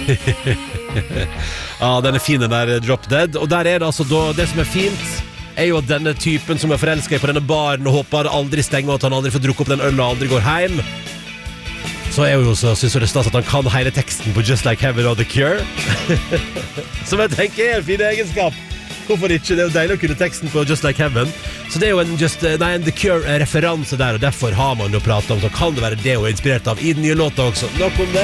Ja, den fin den der Drop Dead. Og der det altså da, det som fint jo at denne typen som forelsket på denne baren og håper aldri stenger, og at han aldri får drukke opp den ølen og aldri går hjem. Så jo så synes jeg det stas at han kan hele teksten på Just Like Heaven og The Cure. Som jeg tenker en fin egenskap. Hvorfor ikke? Det jo deilig å kunne teksten på Just Like Heaven. Så det jo en The Cure-referanse der, og derfor har man jo pratet om, så kan det være det hun inspirert av i den nye låta også. Nok om det.